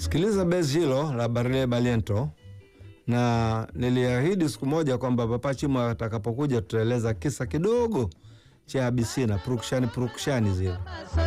Sikiliza bezi hilo la Barile Baliento, na niliahidi siku moja kwamba Papa Chimu atakapokuja tutaeleza kisa kidogo cha Abisina, Prukshani zile.